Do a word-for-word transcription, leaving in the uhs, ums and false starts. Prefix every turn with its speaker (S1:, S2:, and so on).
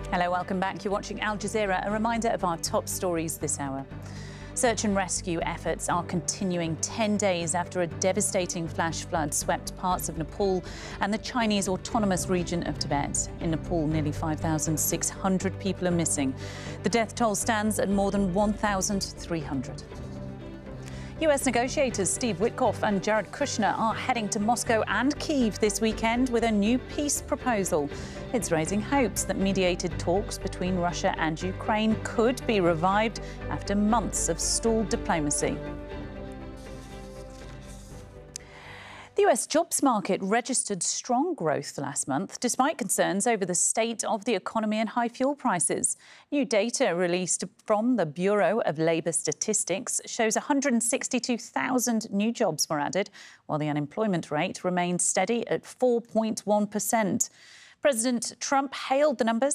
S1: Hello, welcome back. You're watching Al Jazeera. A reminder of our top stories this hour. Search and rescue efforts are continuing ten days after a devastating flash flood swept parts of Nepal and the Chinese autonomous region of Tibet. In Nepal, nearly five thousand six hundred people are missing. The death toll stands at more than one thousand three hundred. U S negotiators Steve Witkoff and Jared Kushner are heading to Moscow and Kyiv this weekend with a new peace proposal. It's raising hopes that mediated talks between Russia and Ukraine could be revived after months of stalled diplomacy. The U S jobs market registered strong growth last month, despite concerns over the state of the economy and high fuel prices. New data released from the Bureau of Labour Statistics shows one hundred sixty-two thousand new jobs were added, while the unemployment rate remained steady at four point one percent. President Trump hailed the numbers